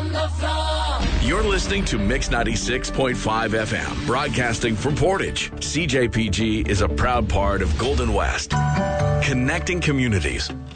on the floor. You're listening to Mix 96.5 FM, broadcasting from Portage. CJPG is a proud part of Golden West, connecting communities